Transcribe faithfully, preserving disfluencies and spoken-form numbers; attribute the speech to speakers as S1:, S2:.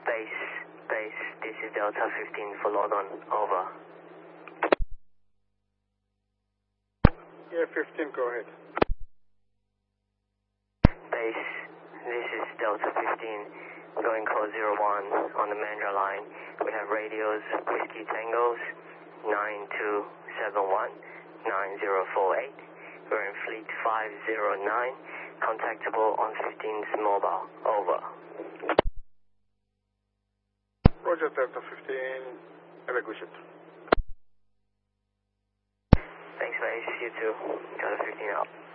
S1: Base, base, this is Delta fifteen for London, over.
S2: Yeah, fifteen, go ahead.
S1: Base, this is Delta fifteen, going code zero one on the Mandra line. We have radios, Whiskey Tangos, nine two seven one, nine zero four eight. We're in fleet five zero nine, contactable on fifteen's mobile, over.
S2: Roger, Delta fifteen, have a good shift.
S1: Thanks, base, you too. Delta fifteen out.